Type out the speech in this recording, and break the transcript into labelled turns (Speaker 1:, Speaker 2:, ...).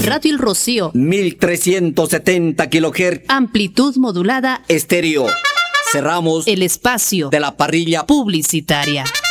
Speaker 1: Radio El Rocío,
Speaker 2: 1370 kHz,
Speaker 1: amplitud modulada,
Speaker 2: estéreo. Cerramos
Speaker 1: el espacio
Speaker 2: de la parrilla
Speaker 1: publicitaria.